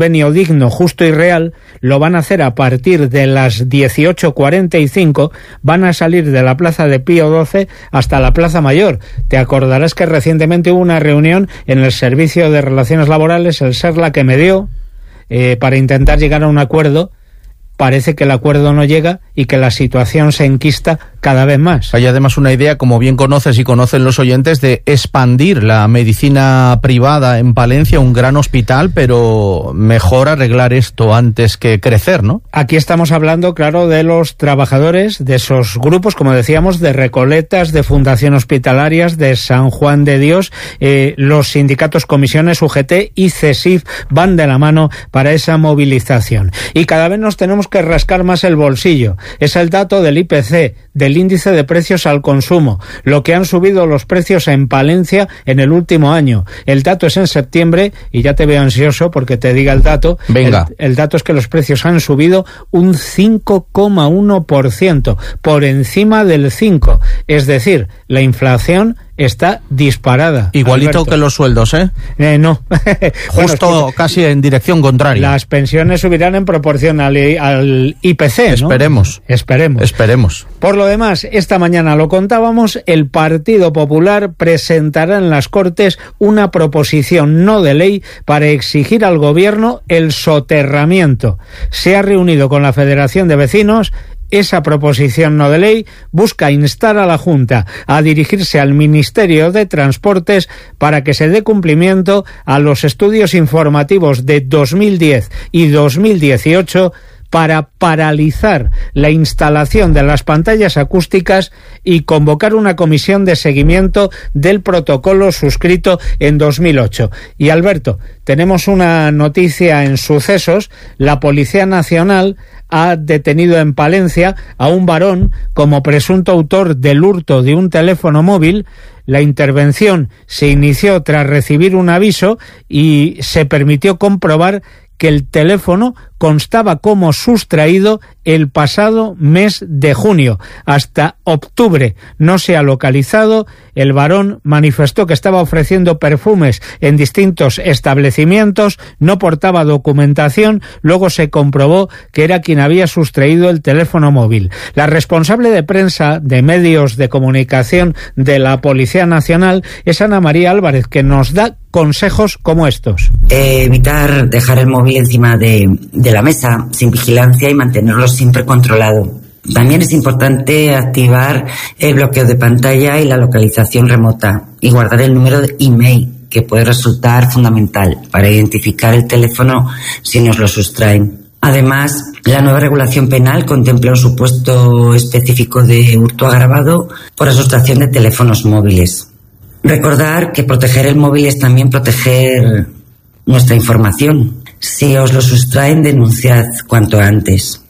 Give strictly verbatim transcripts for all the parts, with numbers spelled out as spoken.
convenio digno, justo y real, lo van a hacer a partir de las dieciocho cuarenta y cinco, van a salir de la Plaza de Pío doce hasta la Plaza Mayor. Te acordarás que recientemente hubo una reunión en el Servicio de Relaciones Laborales, el SERLA, que me dio eh, para intentar llegar a un acuerdo. Parece que el acuerdo no llega y que la situación se enquista cada vez más. Hay además una idea, como bien conoces y conocen los oyentes, de expandir la medicina privada en Palencia, un gran hospital, pero mejor arreglar esto antes que crecer, ¿no? Aquí estamos hablando, claro, de los trabajadores, de esos grupos, como decíamos, de Recoletas, de Fundación Hospitalarias, de San Juan de Dios, eh, los sindicatos, comisiones, U G T y CESIF van de la mano para esa movilización. Y cada vez nos tenemos que rascar más el bolsillo. Es el dato del I P C, del índice de precios al consumo, lo que han subido los precios en Palencia en el último año. El dato es en septiembre y ya te veo ansioso porque te diga el dato. Venga. El, el dato es que los precios han subido un cinco coma uno por ciento, por encima del cinco. Es decir, la inflación está disparada. Igualito Alberto. Que los sueldos, ¿eh? eh no. Justo bueno, es que casi en dirección contraria. Las pensiones subirán en proporción al, al I P C, ¿no? Esperemos. Esperemos. Esperemos. Por lo demás, esta mañana lo contábamos, el Partido Popular presentará en las Cortes una proposición no de ley para exigir al Gobierno el soterramiento. Se ha reunido con la Federación de Vecinos. Esa proposición no de ley busca instar a la Junta a dirigirse al Ministerio de Transportes para que se dé cumplimiento a los estudios informativos de dos mil diez y dos mil dieciocho para paralizar la instalación de las pantallas acústicas y convocar una comisión de seguimiento del protocolo suscrito en dos mil ocho. Y Alberto, tenemos una noticia en Sucesos. La Policía Nacional ha detenido en Palencia a un varón como presunto autor del hurto de un teléfono móvil. La intervención se inició tras recibir un aviso y se permitió comprobar que el teléfono constaba como sustraído el pasado mes de junio. Hasta octubre no se ha localizado. El varón manifestó que estaba ofreciendo perfumes en distintos establecimientos, no portaba documentación, luego se comprobó que era quien había sustraído el teléfono móvil. La responsable de prensa de medios de comunicación de la Policía Nacional es Ana María Álvarez, que nos da consejos como estos. Eh, evitar dejar el móvil encima de, de la mesa sin vigilancia y mantenerlo siempre controlado. También es importante activar el bloqueo de pantalla y la localización remota y guardar el número de email, que puede resultar fundamental para identificar el teléfono si nos lo sustraen. Además, la nueva regulación penal contempla un supuesto específico de hurto agravado por la sustracción de teléfonos móviles. Recordar que proteger el móvil es también proteger nuestra información. Si os lo sustraen, denunciad cuanto antes.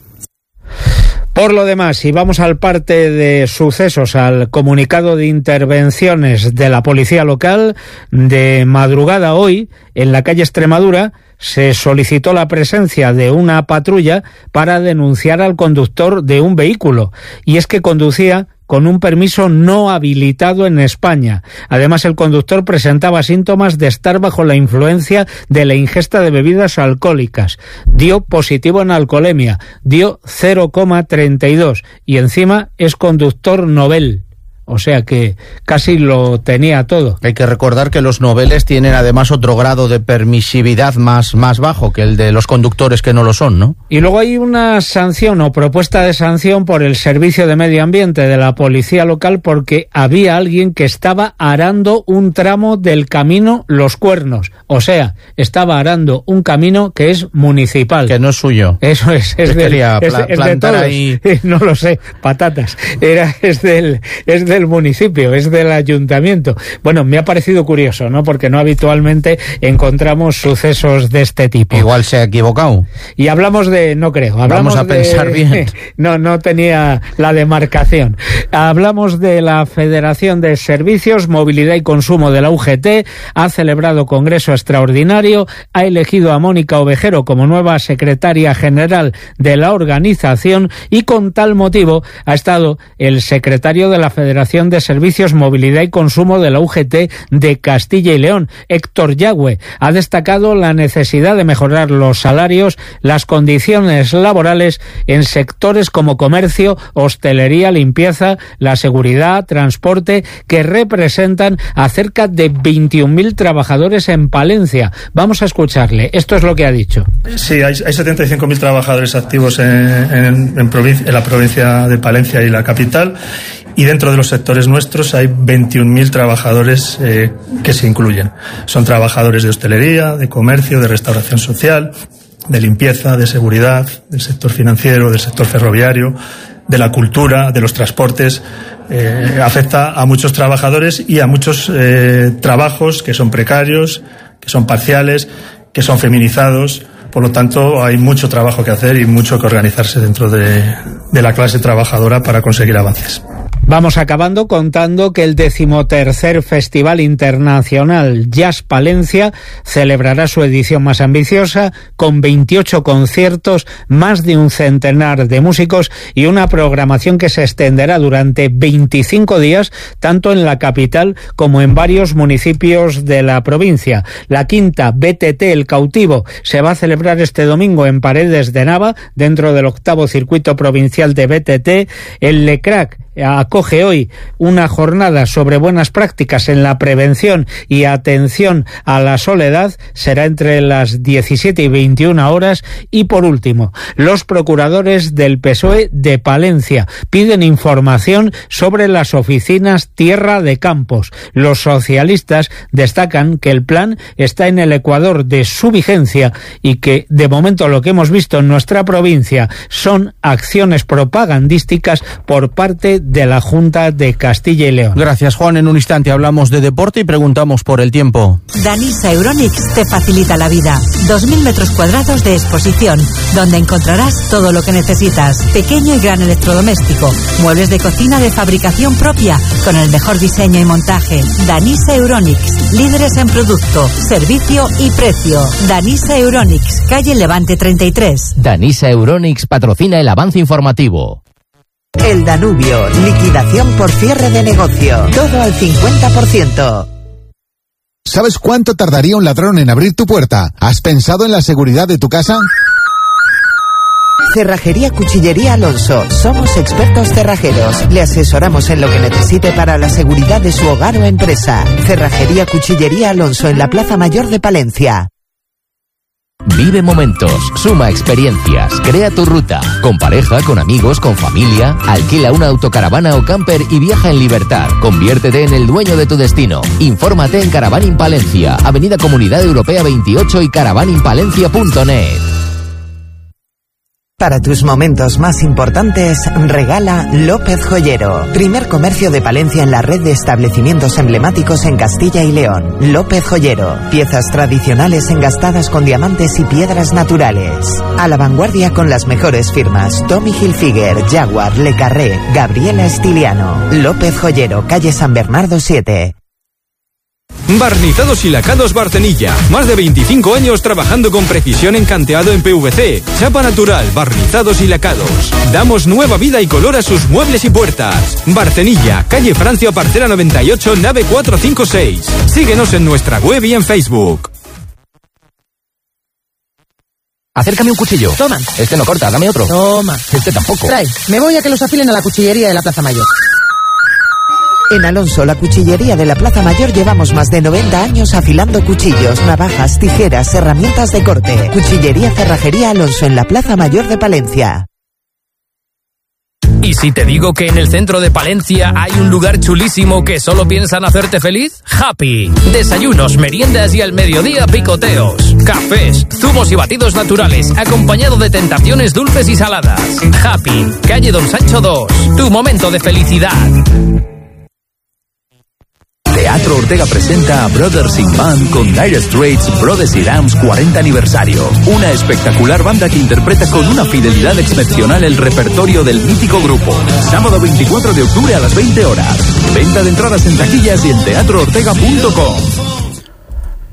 Por lo demás, y vamos al parte de Sucesos, al comunicado de intervenciones de la policía local, de madrugada hoy, en la calle Extremadura, se solicitó la presencia de una patrulla para denunciar al conductor de un vehículo, y es que conducía con un permiso no habilitado en España. Además, el conductor presentaba síntomas de estar bajo la influencia de la ingesta de bebidas alcohólicas. Dio positivo en alcoholemia, dio cero coma treinta y dos y encima es conductor novel. O sea que casi lo tenía todo. Hay que recordar que los noveles tienen además otro grado de permisividad más, más bajo que el de los conductores que no lo son, ¿no? Y luego hay una sanción o propuesta de sanción por el Servicio de Medio Ambiente de la Policía Local porque había alguien que estaba arando un tramo del camino Los Cuernos. O sea, estaba arando un camino que es municipal. Que no es suyo. Eso es. Es, del, quería es, pla- es de todos. ahí... No lo sé, patatas. Era, es del... Es del municipio, es del ayuntamiento. Bueno, me ha parecido curioso, ¿no? Porque no habitualmente encontramos sucesos de este tipo. Igual se ha equivocado. Y hablamos de, no creo, hablamos Vamos a de, pensar bien. No, no tenía la demarcación. Hablamos de la Federación de Servicios, Movilidad y Consumo de la U G T, ha celebrado congreso extraordinario, ha elegido a Mónica Ovejero como nueva secretaria general de la organización y con tal motivo ha estado el secretario de la Federación Delegación de Servicios, Movilidad y Consumo de la U G T de Castilla y León. Héctor Yagüe ha destacado la necesidad de mejorar los salarios, las condiciones laborales en sectores como comercio, hostelería, limpieza, la seguridad, transporte, que representan a cerca de veintiún mil trabajadores en Palencia. Vamos a escucharle. Esto es lo que ha dicho. Sí, hay, hay setenta y cinco mil trabajadores activos en, en, en, provincia, en la provincia de Palencia y la capital, y dentro de los sectores nuestros hay veintiún mil trabajadores eh, que se incluyen. Son trabajadores de hostelería, de comercio, de restauración social, de limpieza, de seguridad, del sector financiero, del sector ferroviario, de la cultura, de los transportes. Eh, afecta a muchos trabajadores y a muchos eh, trabajos que son precarios, que son parciales, que son feminizados. Por lo tanto, hay mucho trabajo que hacer y mucho que organizarse dentro de, de la clase trabajadora para conseguir avances. Vamos acabando contando que el decimotercer Festival Internacional Jazz Palencia celebrará su edición más ambiciosa, con veintiocho conciertos, más de un centenar de músicos y una programación que se extenderá durante veinticinco días, tanto en la capital como en varios municipios de la provincia. La quinta B T T El Cautivo se va a celebrar este domingo en Paredes de Nava, dentro del octavo circuito provincial de B T T. El Lecrac acoge hoy una jornada sobre buenas prácticas en la prevención y atención a la soledad. Será entre las diecisiete y veintiuna horas. Y por último, los procuradores del P S O E de Palencia piden información sobre las oficinas Tierra de Campos. Los socialistas destacan que el plan está en el ecuador de su vigencia y que de momento lo que hemos visto en nuestra provincia son acciones propagandísticas por parte de la Junta de Castilla y León. Gracias, Juan. En un instante hablamos de deporte y preguntamos por el tiempo. Danisa Euronics te facilita la vida. dos mil metros cuadrados de exposición, donde encontrarás todo lo que necesitas. Pequeño y gran electrodoméstico, muebles de cocina de fabricación propia, con el mejor diseño y montaje. Danisa Euronics, líderes en producto, servicio y precio. Danisa Euronics, calle Levante treinta y tres. Danisa Euronics patrocina el avance informativo. El Danubio, liquidación por cierre de negocio, todo al cincuenta por ciento. ¿Sabes cuánto tardaría un ladrón en abrir tu puerta? ¿Has pensado en la seguridad de tu casa? Cerrajería Cuchillería Alonso. Somos expertos cerrajeros. Le asesoramos en lo que necesite para la seguridad de su hogar o empresa. Cerrajería Cuchillería Alonso en la Plaza Mayor de Palencia. Vive momentos, suma experiencias, crea tu ruta. Con pareja, con amigos, con familia. Alquila una autocaravana o camper y viaja en libertad. Conviértete en el dueño de tu destino. Infórmate en Caravaning Palencia, Avenida Comunidad Europea veintiocho y caravaning palencia punto net. Para tus momentos más importantes, regala López Joyero. Primer comercio de Palencia en la red de establecimientos emblemáticos en Castilla y León. López Joyero. Piezas tradicionales engastadas con diamantes y piedras naturales. A la vanguardia con las mejores firmas: Tommy Hilfiger, Jaguar, Le Carré, Gabriela Estiliano. López Joyero, calle San Bernardo siete. Barnizados y lacados Barcenilla. Más de veinticinco años trabajando con precisión en canteado en P V C. Chapa natural, barnizados y lacados. Damos nueva vida y color a sus muebles y puertas. Barcenilla, calle Francia Parcera noventa y ocho, nave cuatrocientos cincuenta y seis. Síguenos en nuestra web y en Facebook. Acércame un cuchillo. Toma. Este no corta, dame otro. Toma. Este tampoco. Trae, me voy a que los afilen a la cuchillería de la Plaza Mayor. En Alonso, la cuchillería de la Plaza Mayor, llevamos más de noventa años afilando cuchillos, navajas, tijeras, herramientas de corte. Cuchillería Cerrajería Alonso en la Plaza Mayor de Palencia. ¿Y si te digo que en el centro de Palencia hay un lugar chulísimo que solo piensa en hacerte feliz? Happy. Desayunos, meriendas y al mediodía picoteos. Cafés, zumos y batidos naturales, acompañado de tentaciones dulces y saladas. Happy. Calle Don Sancho dos. Tu momento de felicidad. Teatro Ortega presenta a Brothers in Band con Dire Straits Brothers in Arms cuarenta aniversario. Una espectacular banda que interpreta con una fidelidad excepcional el repertorio del mítico grupo. Sábado veinticuatro de octubre a las veinte horas. Venta de entradas en taquillas y en teatro ortega punto com.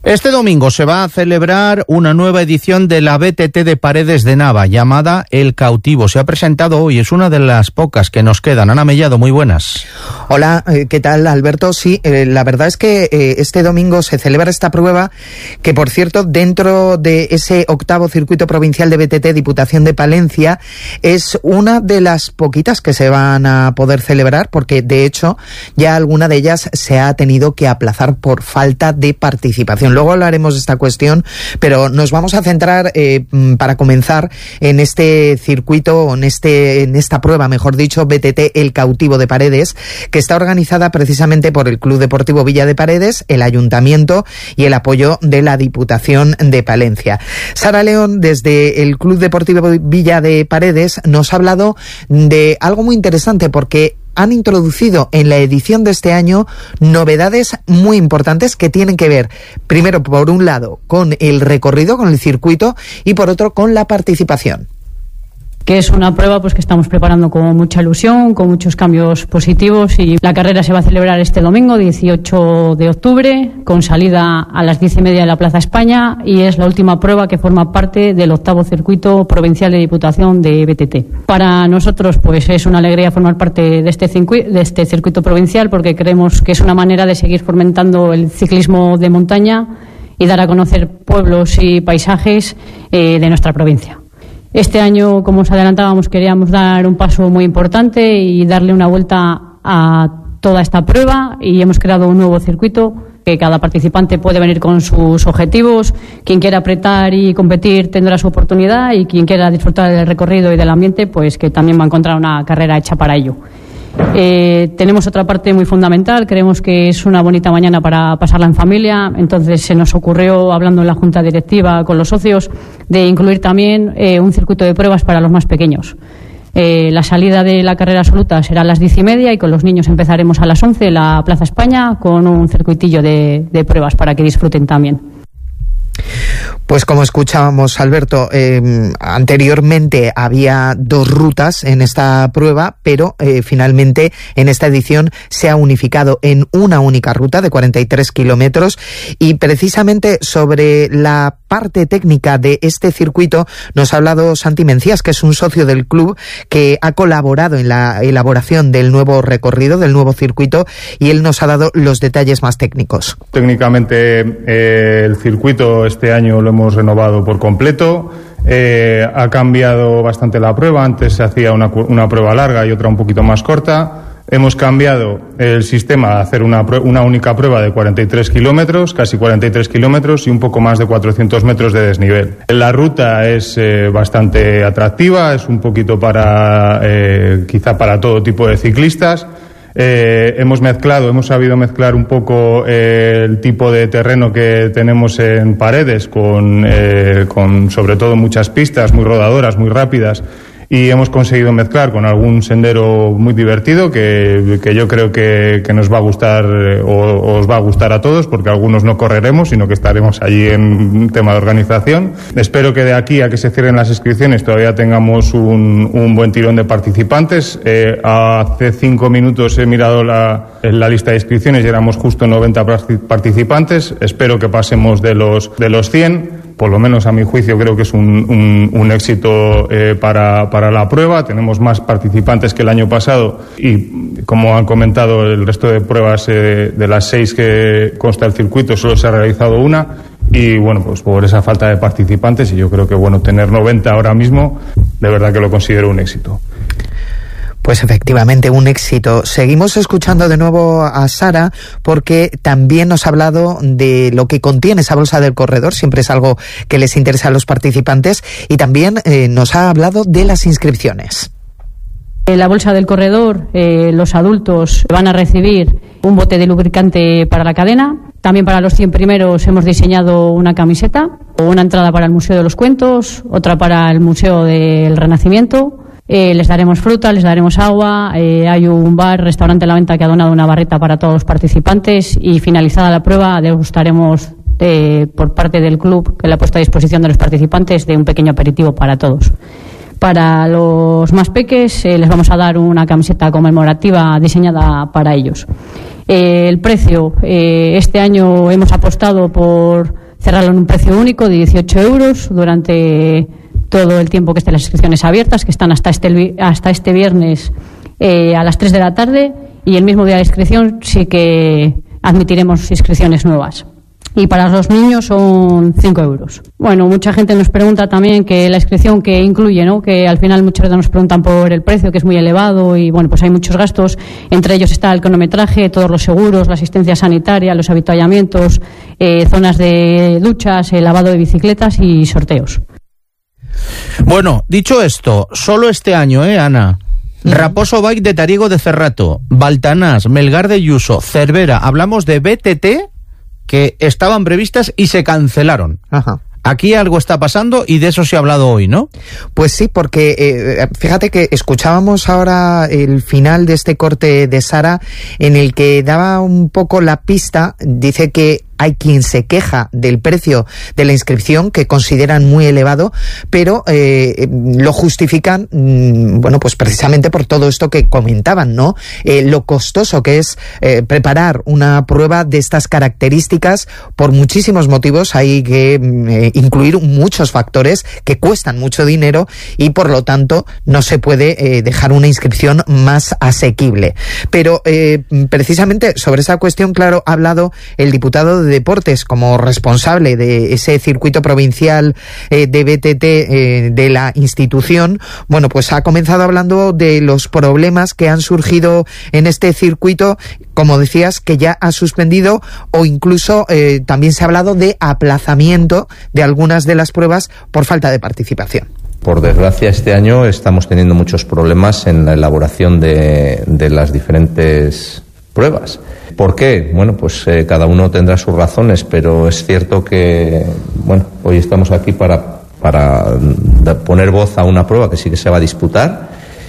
Este domingo se va a celebrar una nueva edición de la B T T de Paredes de Nava, llamada El Cautivo. Se ha presentado hoy, es una de las pocas que nos quedan. Ana Mellado, muy buenas. Hola, ¿qué tal, Alberto? Sí, eh, la verdad es que eh, este domingo se celebra esta prueba, que por cierto, dentro de ese octavo circuito provincial de B T T, Diputación de Palencia, es una de las poquitas que se van a poder celebrar, porque de hecho ya alguna de ellas se ha tenido que aplazar por falta de participación. Luego hablaremos de esta cuestión, pero nos vamos a centrar eh, para comenzar en este circuito, en este en esta prueba, mejor dicho, B T T El Cautivo de Paredes, que está organizada precisamente por el Club Deportivo Villa de Paredes, el Ayuntamiento y el apoyo de la Diputación de Palencia. Sara León, desde el Club Deportivo Villa de Paredes, nos ha hablado de algo muy interesante, porque han introducido en la edición de este año novedades muy importantes que tienen que ver, primero, por un lado, con el recorrido, con el circuito, y por otro, con la participación. Que es una prueba pues que estamos preparando con mucha ilusión, con muchos cambios positivos, y la carrera se va a celebrar este domingo, dieciocho de octubre, con salida a las diez y media de la Plaza España, y es la última prueba que forma parte del octavo circuito provincial de Diputación de B T T. Para nosotros pues es una alegría formar parte de este, circuito, de este circuito provincial, porque creemos que es una manera de seguir fomentando el ciclismo de montaña y dar a conocer pueblos y paisajes eh, de nuestra provincia. Este año, como os adelantábamos, queríamos dar un paso muy importante y darle una vuelta a toda esta prueba, y hemos creado un nuevo circuito que cada participante puede venir con sus objetivos. Quien quiera apretar y competir tendrá su oportunidad, y quien quiera disfrutar del recorrido y del ambiente, pues que también va a encontrar una carrera hecha para ello. Eh, tenemos otra parte muy fundamental. Creemos que es una bonita mañana para pasarla en familia, entonces se nos ocurrió, hablando en la junta directiva con los socios, de incluir también eh, un circuito de pruebas para los más pequeños. Eh, la salida de la carrera absoluta será a las diez y media, y con los niños empezaremos a las once en la Plaza España con un circuitillo de, de pruebas para que disfruten también. Pues como escuchábamos, Alberto, eh, anteriormente había dos rutas en esta prueba, pero eh, finalmente en esta edición se ha unificado en una única ruta de cuarenta y tres kilómetros, y precisamente sobre la parte técnica de este circuito nos ha hablado Santi Mencías, que es un socio del club que ha colaborado en la elaboración del nuevo recorrido, del nuevo circuito, y él nos ha dado los detalles más técnicos. Técnicamente eh, el circuito este año lo hemos renovado por completo. Eh, ha cambiado bastante la prueba. Antes se hacía una, una prueba larga y otra un poquito más corta. Hemos cambiado el sistema a hacer una, una única prueba de cuarenta y tres kilómetros, casi cuarenta y tres kilómetros, y un poco más de cuatrocientos metros de desnivel. La ruta es eh, bastante atractiva, es un poquito para, eh, quizá para todo tipo de ciclistas. Eh, hemos mezclado, hemos sabido mezclar un poco eh, el tipo de terreno que tenemos en Paredes, con, eh, con sobre todo muchas pistas muy rodadoras, muy rápidas, y hemos conseguido mezclar con algún sendero muy divertido que, que yo creo que, que nos va a gustar o os va a gustar a todos, porque algunos no correremos, sino que estaremos allí en un tema de organización. Espero que de aquí a que se cierren las inscripciones todavía tengamos un, un buen tirón de participantes. Eh, hace cinco minutos he mirado la, la lista de inscripciones y éramos justo noventa participantes. Espero que pasemos de los, de los cien. Por lo menos a mi juicio creo que es un, un, un éxito eh, para, para la prueba. Tenemos más participantes que el año pasado, y como han comentado, el resto de pruebas eh, de las seis que consta el circuito solo se ha realizado una, y bueno, pues por esa falta de participantes, y yo creo que bueno, tener noventa ahora mismo, de verdad que lo considero un éxito. Pues efectivamente, un éxito. Seguimos escuchando de nuevo a Sara, porque también nos ha hablado de lo que contiene esa bolsa del corredor. Siempre es algo que les interesa a los participantes, y también eh, nos ha hablado de las inscripciones. En la bolsa del corredor, eh, los adultos van a recibir un bote de lubricante para la cadena. También para los cien primeros hemos diseñado una camiseta, una entrada para el Museo de los Cuentos, otra para el Museo del Renacimiento. Eh, les daremos fruta, les daremos agua, eh, hay un bar, restaurante a la venta que ha donado una barrita para todos los participantes, y finalizada la prueba degustaremos eh, por parte del club, que le ha puesto a disposición de los participantes, de un pequeño aperitivo para todos. Para los más peques eh, les vamos a dar una camiseta conmemorativa diseñada para ellos. Eh, el precio, eh, este año hemos apostado por cerrarlo en un precio único de dieciocho euros durante todo el tiempo que estén las inscripciones abiertas, que están hasta este, hasta este viernes eh, a las tres de la tarde, y el mismo día de la inscripción sí que admitiremos inscripciones nuevas. Y para los niños son cinco euros. Bueno, mucha gente nos pregunta también que la inscripción que incluye, ¿no? Que al final muchas veces nos preguntan por el precio, que es muy elevado, y bueno, pues hay muchos gastos. Entre ellos está el cronometraje, todos los seguros, la asistencia sanitaria, los avituallamientos, eh, zonas de duchas, el lavado de bicicletas y sorteos. Bueno, dicho esto, solo este año, ¿eh, Ana? Uh-huh. Raposo Bike de Tariego de Cerrato, Baltanás, Melgar de Yuso, Cervera, hablamos de B T T que estaban previstas y se cancelaron. Ajá. Aquí algo está pasando y de eso se ha hablado hoy, ¿no? Pues sí, porque eh, fíjate que escuchábamos ahora el final de este corte de Sara, en el que daba un poco la pista. Dice que hay quien se queja del precio de la inscripción, que consideran muy elevado, pero eh, lo justifican, mmm, bueno, pues precisamente por todo esto que comentaban, ¿no? Eh, lo costoso que es eh, preparar una prueba de estas características. Por muchísimos motivos hay que eh, incluir muchos factores que cuestan mucho dinero, y por lo tanto no se puede eh, dejar una inscripción más asequible. Pero eh, precisamente sobre esa cuestión, claro, ha hablado el diputado de Deportes como responsable de ese circuito provincial eh, de B T T eh, de la institución. Bueno, pues ha comenzado hablando de los problemas que han surgido en este circuito, como decías, que ya ha suspendido, o incluso eh, también se ha hablado de aplazamiento de algunas de las pruebas por falta de participación. Por desgracia, este año estamos teniendo muchos problemas en la elaboración de, de las diferentes pruebas. ¿Por qué? Bueno, pues eh, cada uno tendrá sus razones, pero es cierto que, bueno, hoy estamos aquí para, para poner voz a una prueba que sí que se va a disputar,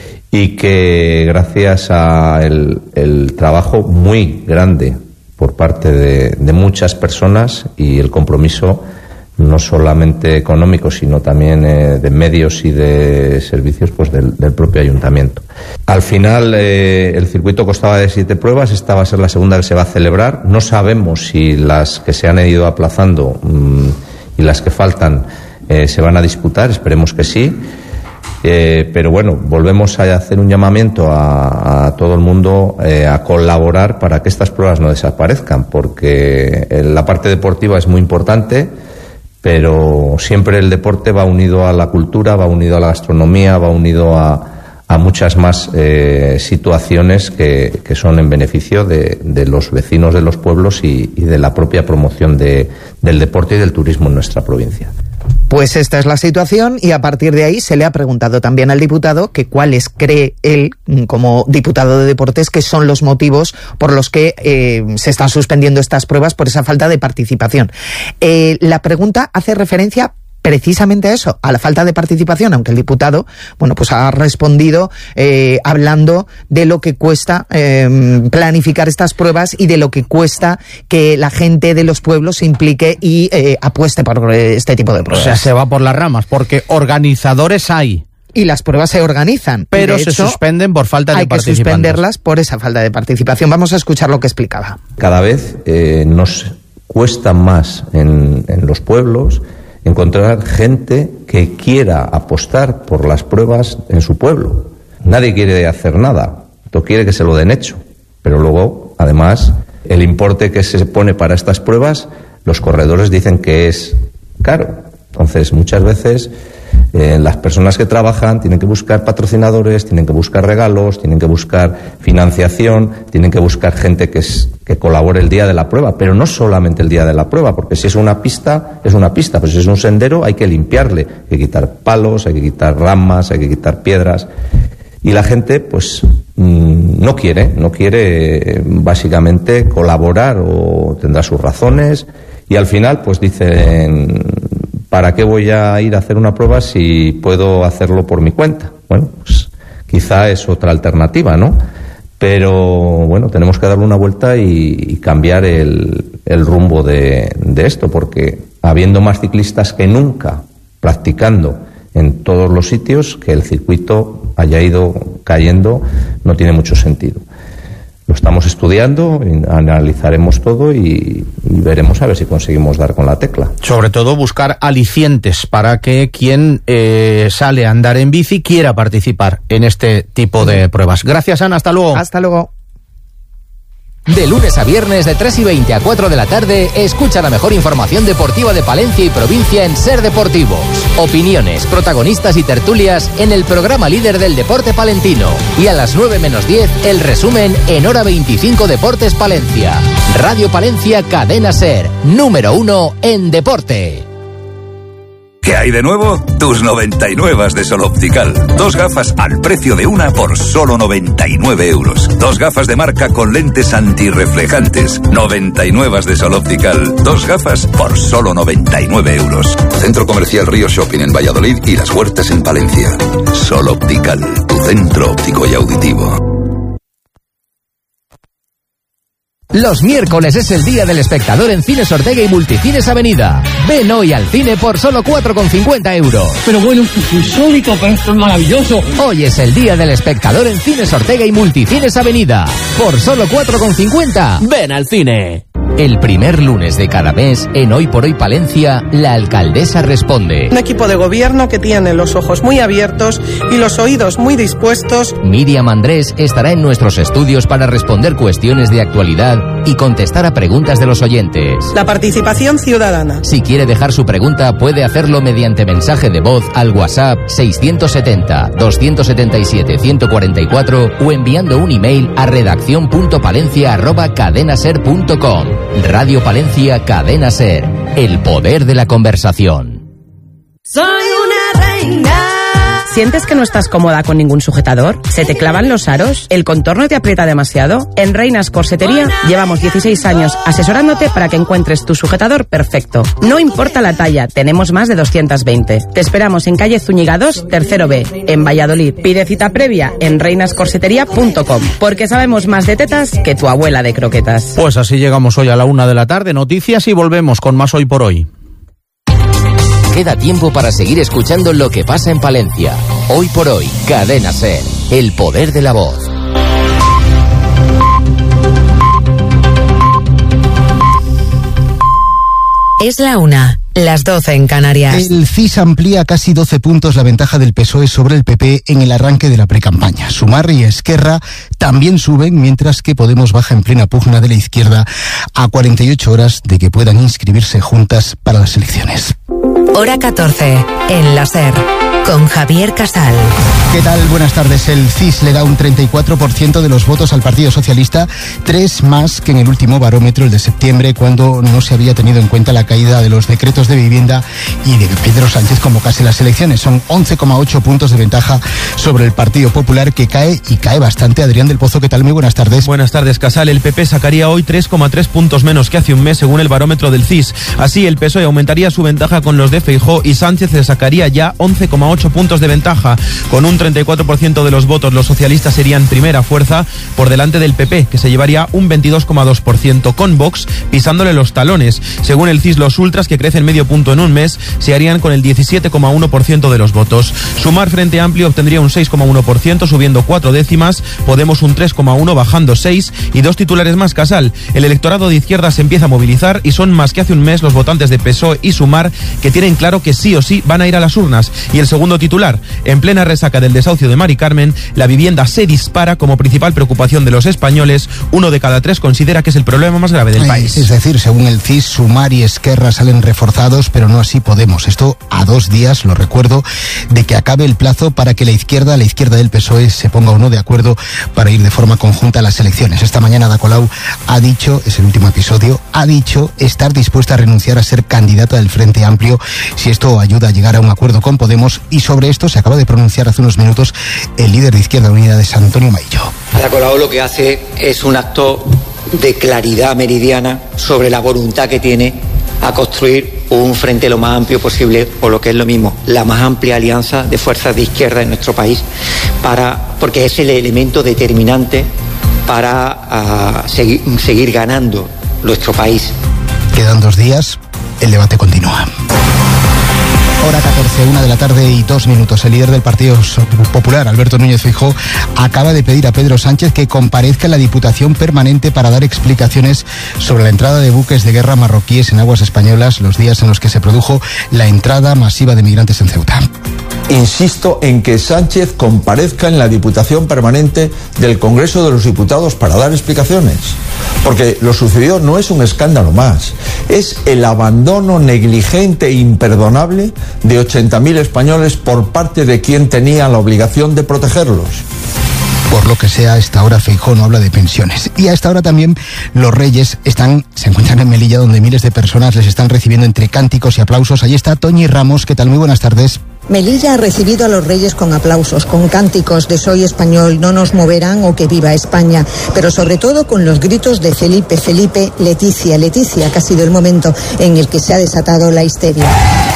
y que gracias a el, el trabajo muy grande por parte de, de muchas personas, y el compromiso no solamente económico, sino también eh, de medios y de servicios, pues del, del propio ayuntamiento. Al final eh, el circuito constaba de siete pruebas, esta va a ser la segunda que se va a celebrar. No sabemos si las que se han ido aplazando mmm, y las que faltan eh, se van a disputar, esperemos que sí. Eh, pero bueno, volvemos a hacer un llamamiento a, a todo el mundo eh, a colaborar para que estas pruebas no desaparezcan, porque eh, la parte deportiva es muy importante, pero siempre el deporte va unido a la cultura, va unido a la gastronomía, va unido a, a muchas más eh, situaciones que, que son en beneficio de, de los vecinos de los pueblos y, y de la propia promoción de, del deporte y del turismo en nuestra provincia. Pues esta es la situación, y a partir de ahí se le ha preguntado también al diputado que cuáles cree él, como diputado de Deportes, que son los motivos por los que eh, se están suspendiendo estas pruebas por esa falta de participación. Eh, la pregunta hace referencia precisamente a eso, a la falta de participación, aunque el diputado, bueno, pues ha respondido eh, hablando de lo que cuesta eh, planificar estas pruebas y de lo que cuesta que la gente de los pueblos se implique y eh, apueste por este tipo de pruebas. O sea, se va por las ramas, porque organizadores hay. Y las pruebas se organizan. Pero se hecho, suspenden por falta de participantes. Hay que suspenderlas por esa falta de participación. Vamos a escuchar lo que explicaba. Cada vez eh, nos cuesta más en, en los pueblos encontrar gente que quiera apostar por las pruebas en su pueblo. Nadie quiere hacer nada, todo quiere que se lo den hecho. Pero luego, además, el importe que se pone para estas pruebas, los corredores dicen que es caro. Entonces, muchas veces eh, las personas que trabajan tienen que buscar patrocinadores, tienen que buscar regalos, tienen que buscar financiación, tienen que buscar gente que, es, que colabore el día de la prueba, pero no solamente el día de la prueba, porque si es una pista, es una pista, pues si es un sendero hay que limpiarle, hay que quitar palos, hay que quitar ramas, hay que quitar piedras, y la gente pues mmm, no quiere, no quiere básicamente colaborar, o tendrá sus razones, y al final pues dicen: ¿para qué voy a ir a hacer una prueba si puedo hacerlo por mi cuenta? Bueno, pues quizá es otra alternativa, ¿no? Pero bueno, tenemos que darle una vuelta y, y cambiar el, el rumbo de, de esto, porque habiendo más ciclistas que nunca practicando en todos los sitios, que el circuito haya ido cayendo no tiene mucho sentido. Lo estamos estudiando, analizaremos todo y, y veremos a ver si conseguimos dar con la tecla. Sobre todo buscar alicientes para que quien eh, sale a andar en bici quiera participar en este tipo de pruebas. Gracias, Ana, hasta luego. Hasta luego. De lunes a viernes de tres y veinte a cuatro de la tarde, escucha la mejor información deportiva de Palencia y provincia en Ser Deportivos. Opiniones, protagonistas y tertulias en el programa líder del deporte palentino. Y a las nueve menos diez, el resumen en Hora veinticinco Deportes Palencia. Radio Palencia Cadena Ser, número uno en deporte. ¿Qué hay de nuevo? Tus noventa y nueve de Sol Optical. Dos gafas al precio de una por solo noventa y nueve euros. Dos gafas de marca con lentes antirreflejantes. noventa y nueve de Sol Optical. Dos gafas por solo noventa y nueve euros. Centro Comercial Río Shopping en Valladolid y Las Huertas en Palencia. Sol Optical, tu centro óptico y auditivo. Los miércoles es el día del espectador en Cines Ortega y Multicines Avenida. Ven hoy al cine por solo cuatro con cincuenta euros. Pero bueno, esto es insólito, pero esto es maravilloso. Hoy es el día del espectador en Cines Ortega y Multicines Avenida. Por solo cuatro con cincuenta, ven al cine. El primer lunes de cada mes, en Hoy por Hoy Palencia, la alcaldesa responde. Un equipo de gobierno que tiene los ojos muy abiertos y los oídos muy dispuestos. Miriam Andrés estará en nuestros estudios para responder cuestiones de actualidad y contestar a preguntas de los oyentes. La participación ciudadana. Si quiere dejar su pregunta, puede hacerlo mediante mensaje de voz al WhatsApp seiscientos setenta, doscientos setenta y siete, ciento cuarenta y cuatro o enviando un email a redacción punto palencia arroba cadenaser punto com. Radio Palencia Cadena Ser, el poder de la conversación. Soy una reina. ¿Sientes que no estás cómoda con ningún sujetador? ¿Se te clavan los aros? ¿El contorno te aprieta demasiado? En Reinas Corsetería llevamos dieciséis años asesorándote para que encuentres tu sujetador perfecto. No importa la talla, tenemos más de doscientos veinte. Te esperamos en calle Zúñiga dos, tercero B, en Valladolid. Pide cita previa en reinas corsetería punto com, porque sabemos más de tetas que tu abuela de croquetas. Pues así llegamos hoy a la una de la tarde, noticias y volvemos con más Hoy por Hoy. Queda tiempo para seguir escuchando lo que pasa en Palencia. Hoy por Hoy, Cadena Ser, el poder de la voz. Es la una, las doce en Canarias. El C I S amplía casi doce puntos la ventaja del P S O E sobre el P P en el arranque de la precampaña. Sumar y Esquerra también suben, mientras que Podemos baja en plena pugna de la izquierda a cuarenta y ocho horas de que puedan inscribirse juntas para las elecciones. Hora catorce, en la Ser, con Javier Casal. ¿Qué tal? Buenas tardes. El C I S le da un treinta y cuatro por ciento de los votos al Partido Socialista, tres más que en el último barómetro, el de septiembre, cuando no se había tenido en cuenta la caída de los decretos de vivienda y de que Pedro Sánchez convocase las elecciones. Son once coma ocho puntos de ventaja sobre el Partido Popular, que cae y cae bastante. Adrián del Pozo, ¿qué tal? Muy buenas tardes. Buenas tardes, Casal. El P P sacaría hoy tres coma tres puntos menos que hace un mes, según el barómetro del C I S. Así, el P S O E aumentaría su ventaja con los de Feijóo y Sánchez le sacaría ya once coma ocho puntos de ventaja. Con un treinta y cuatro por ciento de los votos, los socialistas serían primera fuerza por delante del P P, que se llevaría un veintidós coma dos por ciento, con Vox pisándole los talones. Según el C I S, los ultras, que crecen medio punto en un mes, se harían con el diecisiete coma uno por ciento de los votos. Sumar Frente Amplio obtendría un seis coma uno por ciento, subiendo cuatro décimas, Podemos un tres coma uno, bajando seis, y dos titulares más, Casal. El electorado de izquierda se empieza a movilizar y son más que hace un mes los votantes de P S O E y Sumar, que tienen claro que sí o sí van a ir a las urnas. Y el segundo titular: en plena resaca del desahucio de Mari Carmen, la vivienda se dispara como principal preocupación de los españoles. Uno de cada tres considera que es el problema más grave del país. Es decir, según el C I S, Sumar y Esquerra salen reforzados, pero no así Podemos. Esto a dos días, lo recuerdo, de que acabe el plazo para que la izquierda, la izquierda del P S O E, se ponga o no de acuerdo para ir de forma conjunta a las elecciones. Esta mañana Ada Colau ha dicho, es el último episodio, ha dicho estar dispuesta a renunciar a ser candidata del Frente Amplio si esto ayuda a llegar a un acuerdo con Podemos, y sobre esto se acaba de pronunciar hace unos minutos el líder de Izquierda Unida, de San Antonio Maillo. Ada Colau lo que hace es un acto de claridad meridiana sobre la voluntad que tiene a construir un frente lo más amplio posible, o lo que es lo mismo, la más amplia alianza de fuerzas de izquierda en nuestro país, para, porque es el elemento determinante para uh, seguir, seguir ganando nuestro país. Quedan dos días, el debate continúa. Hora catorce, una de la tarde y dos minutos. El líder del Partido Popular, Alberto Núñez Feijóo, acaba de pedir a Pedro Sánchez que comparezca en la Diputación Permanente para dar explicaciones sobre la entrada de buques de guerra marroquíes en aguas españolas los días en los que se produjo la entrada masiva de migrantes en Ceuta. Insisto en que Sánchez comparezca en la Diputación Permanente del Congreso de los Diputados para dar explicaciones. Porque lo sucedido no es un escándalo más, es el abandono negligente e imperdonable de ochenta mil españoles por parte de quien tenía la obligación de protegerlos. Por lo que sea, a esta hora Feijóo no habla de pensiones. Y a esta hora también los Reyes están, se encuentran en Melilla, donde miles de personas les están recibiendo entre cánticos y aplausos. Allí está Toñi Ramos. ¿Qué tal? Muy buenas tardes. Melilla ha recibido a los Reyes con aplausos, con cánticos de "Soy español, no nos moverán" o "Que viva España", pero sobre todo con los gritos de "Felipe, Felipe, Leticia, Leticia", que ha sido el momento en el que se ha desatado la histeria.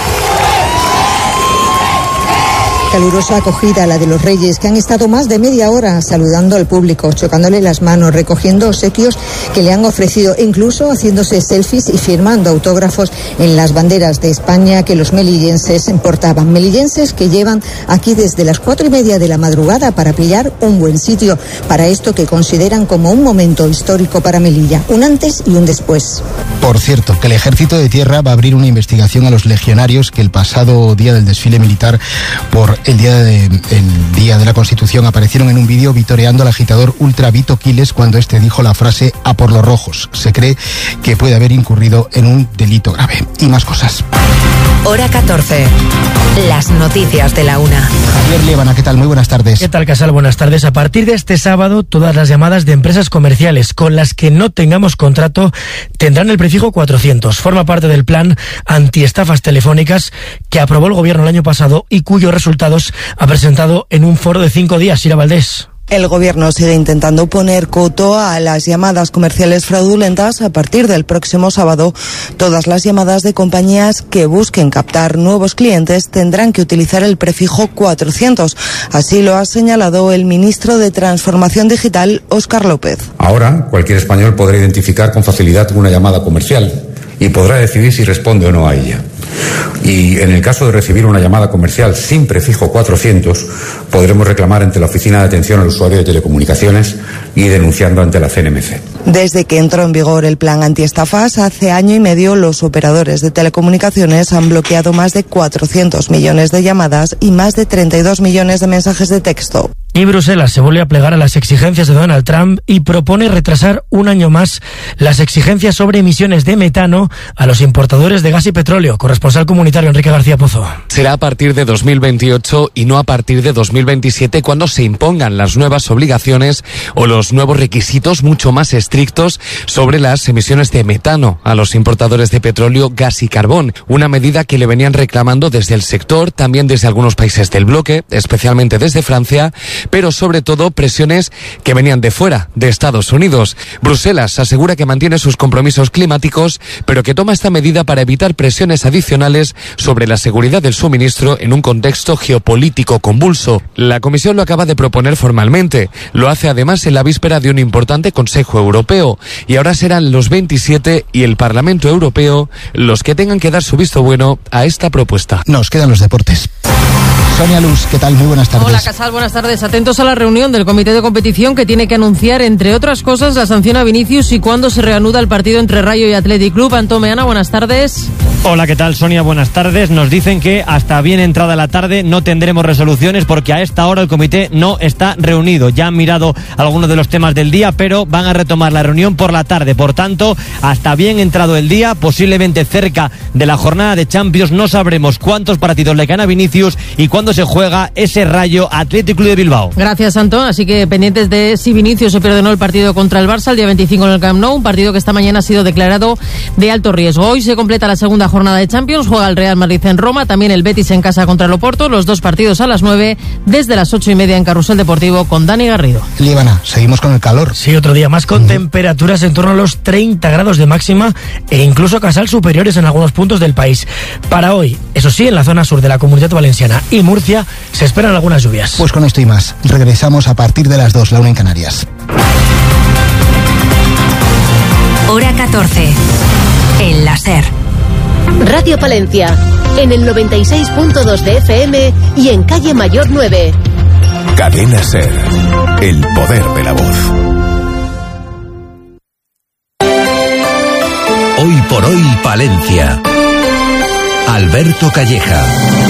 Calurosa acogida la de los Reyes, que han estado más de media hora saludando al público, chocándole las manos, recogiendo obsequios que le han ofrecido e incluso haciéndose selfies y firmando autógrafos en las banderas de España que los melillenses portaban. Melillenses que llevan aquí desde las cuatro y media de la madrugada para pillar un buen sitio para esto que consideran como un momento histórico para Melilla, un antes y un después. Por cierto, que el Ejército de Tierra va a abrir una investigación a los legionarios que el pasado día del desfile militar por el día de, el día de la Constitución aparecieron en un vídeo vitoreando al agitador ultra Vito Quiles cuando este dijo la frase "a por los rojos". Se cree que puede haber incurrido en un delito grave. Y más cosas. Hora catorce. Las noticias de la una. Javier Liébana, ¿qué tal? Muy buenas tardes. ¿Qué tal, Casal? Buenas tardes. A partir de este sábado, todas las llamadas de empresas comerciales con las que no tengamos contrato tendrán el prefijo cuatrocientos. Forma parte del plan antiestafas telefónicas que aprobó el gobierno el año pasado y cuyos resultados ha presentado en un foro de cinco días. Ira Valdés. El gobierno sigue intentando poner coto a las llamadas comerciales fraudulentas. A partir del próximo sábado, todas las llamadas de compañías que busquen captar nuevos clientes tendrán que utilizar el prefijo cuatrocientos. Así lo ha señalado el ministro de Transformación Digital, Óscar López. Ahora, cualquier español podrá identificar con facilidad una llamada comercial y podrá decidir si responde o no a ella. Y en el caso de recibir una llamada comercial sin prefijo cuatrocientos, podremos reclamar ante la Oficina de Atención al Usuario de Telecomunicaciones y denunciando ante la C N M C. Desde que entró en vigor el plan antiestafas, hace año y medio los operadores de telecomunicaciones han bloqueado más de cuatrocientos millones de llamadas y más de treinta y dos millones de mensajes de texto. Y Bruselas se vuelve a plegar a las exigencias de Donald Trump y propone retrasar un año más las exigencias sobre emisiones de metano a los importadores de gas y petróleo. Corresponsal comunitario Enrique García Pozo. Será a partir de dos mil veintiocho y no a partir de dos mil veintisiete cuando se impongan las nuevas obligaciones o los nuevos requisitos mucho más estrictos sobre las emisiones de metano a los importadores de petróleo, gas y carbón. Una medida que le venían reclamando desde el sector, también desde algunos países del bloque, especialmente desde Francia, pero sobre todo presiones que venían de fuera, de Estados Unidos. Bruselas asegura que mantiene sus compromisos climáticos, pero que toma esta medida para evitar presiones adicionales sobre la seguridad del suministro en un contexto geopolítico convulso. La Comisión lo acaba de proponer formalmente. Lo hace además en la víspera de un importante Consejo Europeo. Y ahora serán los veintisiete y el Parlamento Europeo los que tengan que dar su visto bueno a esta propuesta. Nos quedan los deportes. Sonia Luz, ¿qué tal? Muy buenas tardes. Hola, Casal, buenas tardes. Atentos a la reunión del Comité de Competición que tiene que anunciar, entre otras cosas, la sanción a Vinicius y cuándo se reanuda el partido entre Rayo y Athletic Club. Antón Meana, buenas tardes. Hola, ¿qué tal, Sonia? Buenas tardes. Nos dicen que hasta bien entrada la tarde no tendremos resoluciones porque a esta hora el comité no está reunido. Ya han mirado algunos de los temas del día, pero van a retomar la reunión por la tarde. Por tanto, hasta bien entrado el día, posiblemente cerca de la jornada de Champions, no sabremos cuántos partidos le caen a Vinicius y cuándo se juega ese Rayo Athletic Club de Bilbao. Gracias, Antón. Así que pendientes de si Vinicius se pierde o no el partido contra el Barça el día veinticinco en el Camp Nou, un partido que esta mañana ha sido declarado de alto riesgo. Hoy se completa la segunda jornada de Champions, juega el Real Madrid en Roma, también el Betis en casa contra el Oporto, los dos partidos a las nueve, desde las ocho y media en Carrusel Deportivo con Dani Garrido. Líbana, seguimos con el calor. Sí, otro día más con uh-huh. temperaturas en torno a los treinta grados de máxima e incluso Casal superiores en algunos puntos del país. Para hoy, eso sí, en la zona sur de la Comunidad Valenciana y Murcia se esperan algunas lluvias. Pues con esto y más, regresamos a partir de las dos, la una en Canarias. Hora catorce, en la SER. Radio Palencia, en el noventa y seis punto dos de F M y en calle Mayor nueve. Cadena SER, el poder de la voz. Hoy por hoy Palencia. Alberto Calleja.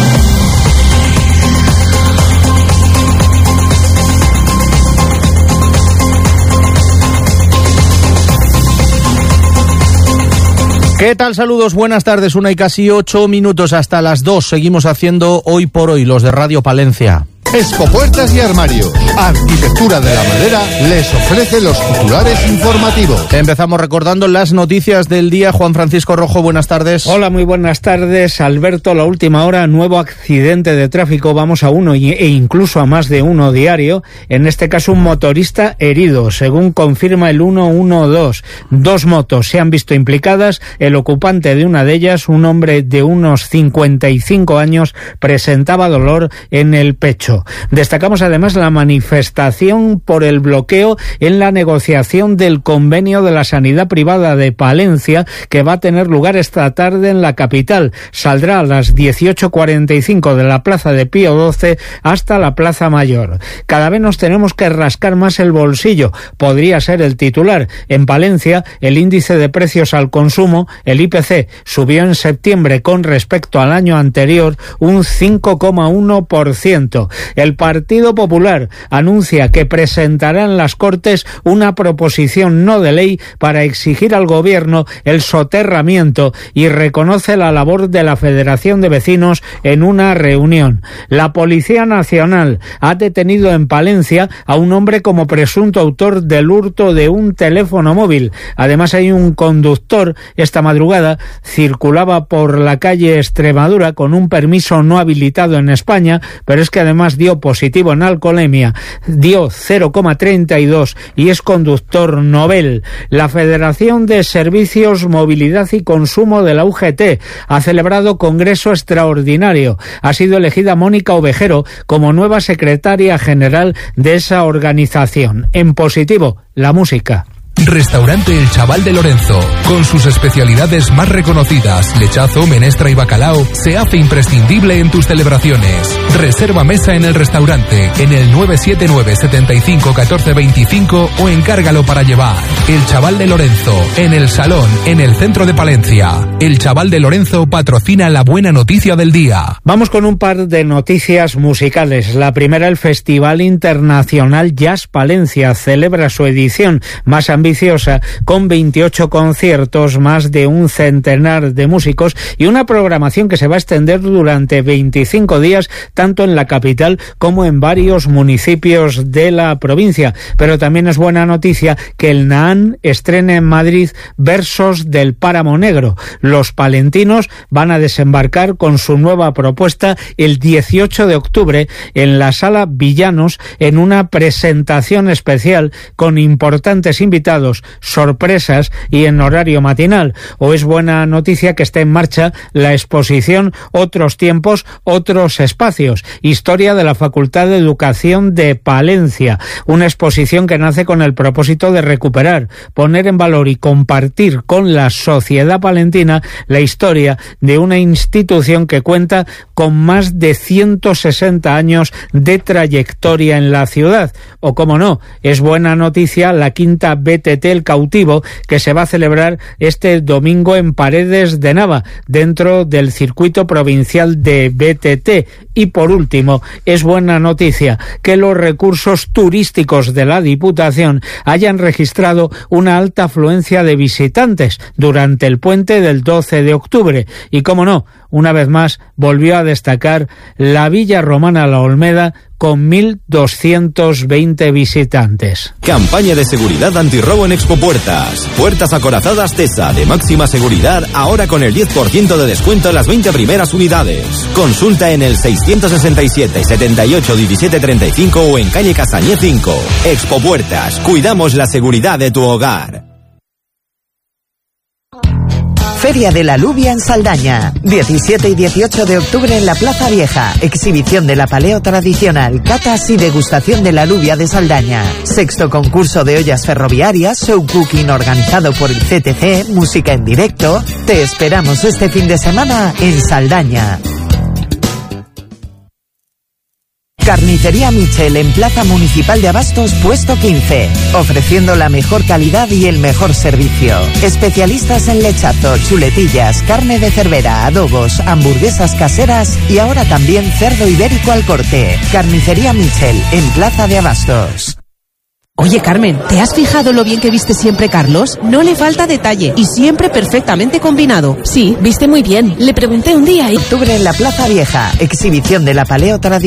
¿Qué tal? Saludos, buenas tardes. Una y casi ocho minutos hasta las dos. Seguimos haciendo Hoy por Hoy, los de Radio Palencia. Expopuertas y Armarios, Arquitectura de la Madera, les ofrece los titulares informativos. Empezamos recordando las noticias del día. Juan Francisco Rojo, buenas tardes. Hola, muy buenas tardes, Alberto. La última hora, nuevo accidente de tráfico. Vamos a uno e incluso a más de uno diario. En este caso, un motorista herido, según confirma el ciento doce. Dos motos se han visto implicadas. El ocupante de una de ellas, un hombre de unos cincuenta y cinco años, presentaba dolor en el pecho. Destacamos además la manifestación por el bloqueo en la negociación del convenio de la sanidad privada de Palencia, que va a tener lugar esta tarde en la capital. Saldrá a las dieciocho cuarenta y cinco de la Plaza de Pío doce hasta la Plaza Mayor. Cada vez nos tenemos que rascar más el bolsillo, podría ser el titular. En Palencia, el índice de precios al consumo, el I P C, subió en septiembre con respecto al año anterior un cinco coma uno por ciento. El Partido Popular anuncia que presentará en las Cortes una proposición no de ley para exigir al Gobierno el soterramiento y reconoce la labor de la Federación de Vecinos en una reunión. La Policía Nacional ha detenido en Palencia a un hombre como presunto autor del hurto de un teléfono móvil. Además, hay un conductor, esta madrugada circulaba por la calle Extremadura con un permiso no habilitado en España, pero es que además dio positivo en alcoholemia, dio cero coma treinta y dos y es conductor novel. La Federación de Servicios, Movilidad y Consumo de la U G T ha celebrado congreso extraordinario. Ha sido elegida Mónica Ovejero como nueva secretaria general de esa organización. En positivo, la música. Restaurante El Chaval de Lorenzo, con sus especialidades más reconocidas, lechazo, menestra y bacalao, se hace imprescindible en tus celebraciones. Reserva mesa en el restaurante en el nueve siete nueve, setenta y cinco, catorce veinticinco o encárgalo para llevar. El Chaval de Lorenzo, en el Salón, en el centro de Palencia. El Chaval de Lorenzo patrocina la buena noticia del día. Vamos con un par de noticias musicales. La primera, el Festival Internacional Jazz Palencia celebra su edición más ambiciosa, con veintiocho conciertos, más de un centenar de músicos y una programación que se va a extender durante veinticinco días, tanto en la capital como en varios municipios de la provincia. Pero también es buena noticia que el Naán estrene en Madrid Versos del Páramo Negro. Los palentinos van a desembarcar con su nueva propuesta el dieciocho de octubre en la Sala Villanos, en una presentación especial con importantes invitados, sorpresas y en horario matinal. O es buena noticia que esté en marcha la exposición Otros Tiempos, Otros Espacios, historia de la Facultad de Educación de Palencia, una exposición que nace con el propósito de recuperar, poner en valor y compartir con la sociedad palentina la historia de una institución que cuenta con más de ciento sesenta años de trayectoria en la ciudad. O como no, es buena noticia la quinta B T T El Cautivo, que se va a celebrar este domingo en Paredes de Nava, dentro del circuito provincial de B T T. Y por último, es buena noticia que los recursos turísticos de la Diputación hayan registrado una alta afluencia de visitantes durante el puente del doce de octubre. Y como no, una vez más volvió a destacar la Villa Romana La Olmeda, con mil doscientos veinte visitantes. Campaña de seguridad antirrobo en Expopuertas. Puertas acorazadas TESA de máxima seguridad, ahora con el diez por ciento de descuento en las veinte primeras unidades. Consulta en el seiscientos sesenta y siete, setenta y ocho, diecisiete treinta y cinco o en calle Castañé cinco. Expopuertas, cuidamos la seguridad de tu hogar. Feria de la Alubia en Saldaña. diecisiete y dieciocho de octubre en la Plaza Vieja. Exhibición de la paleo tradicional, catas y degustación de la alubia de Saldaña. Sexto concurso de ollas ferroviarias, show cooking organizado por el C T C, música en directo. Te esperamos este fin de semana en Saldaña. Carnicería Michel en Plaza Municipal de Abastos, puesto quince. Ofreciendo la mejor calidad y el mejor servicio. Especialistas en lechazo, chuletillas, carne de cervera, adobos, hamburguesas caseras y ahora también cerdo ibérico al corte. Carnicería Michel en Plaza de Abastos. Oye, Carmen, ¿te has fijado lo bien que viste siempre Carlos? No le falta detalle y siempre perfectamente combinado. Sí, viste muy bien. Le pregunté un día y... Octubre en la Plaza Vieja. Exhibición de la paleo tradicional.